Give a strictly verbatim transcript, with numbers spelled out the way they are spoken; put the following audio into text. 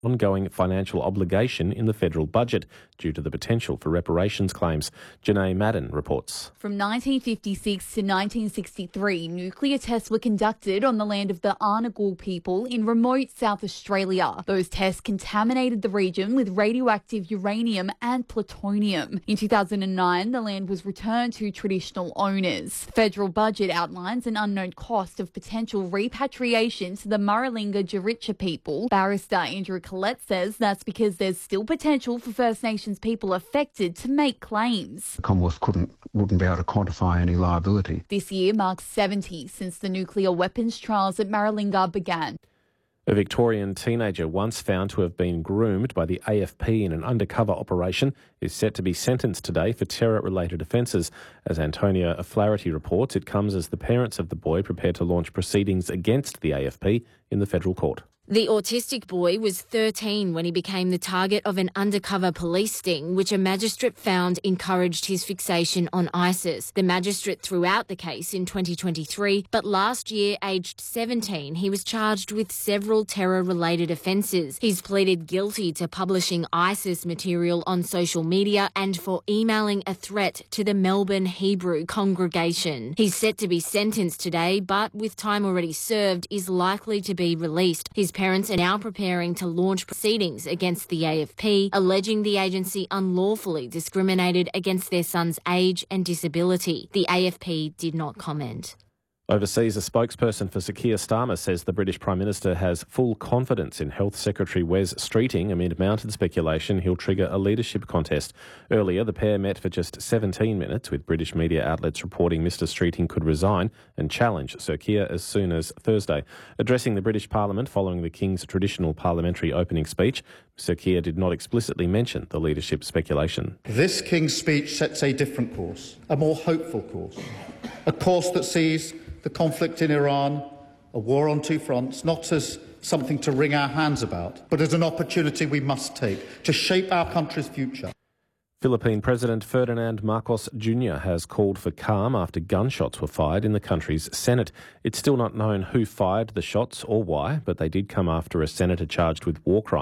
ongoing financial obligation in the federal budget due to the potential for reparations claims. Janae Madden reports. From nineteen fifty-six to nineteen sixty-three, nuclear tests were conducted on the land of the Arnagul people in remote South Australia. Those tests contaminated the region with radioactive uranium and plutonium. In two thousand nine, the land was returned to traditional owners. The federal budget outlines an unknown cost of potential repatriation to the Maralinga Jericha people. Barrister Andrew Collette says that's because there's still potential for First Nations people affected to make claims. The Commonwealth couldn't, wouldn't be able to quantify any liability. This year marks seventy since the nuclear weapons trials at Maralinga began. A Victorian teenager once found to have been groomed by the A F P in an undercover operation is set to be sentenced today for terror-related offences. As Antonia O'Flaherty reports, it comes as the parents of the boy prepare to launch proceedings against the A F P in the federal court. The autistic boy was thirteen when he became the target of an undercover police sting, which a magistrate found encouraged his fixation on ISIS. The magistrate threw out the case in twenty twenty-three, but last year, aged seventeen, he was charged with several terror-related offences. He's pleaded guilty to publishing ISIS material on social media and for emailing a threat to the Melbourne Hebrew congregation. He's set to be sentenced today, but with time already served, is likely to be released. His parents are now preparing to launch proceedings against the A F P, alleging the agency unlawfully discriminated against their son's age and disability. The A F P did not comment. Overseas, a spokesperson for Sir Keir Starmer says the British Prime Minister has full confidence in Health Secretary Wes Streeting amid mounted speculation he'll trigger a leadership contest. Earlier, the pair met for just seventeen minutes, with British media outlets reporting Mr Streeting could resign and challenge Sir Keir as soon as Thursday. Addressing the British Parliament following the King's traditional parliamentary opening speech, Sir Keir did not explicitly mention the leadership speculation. This King's speech sets a different course, a more hopeful course, a course that sees the conflict in Iran, a war on two fronts, not as something to wring our hands about, but as an opportunity we must take to shape our country's future. Philippine President Ferdinand Marcos Junior has called for calm after gunshots were fired in the country's Senate. It's still not known who fired the shots or why, but they did come after a senator charged with war crimes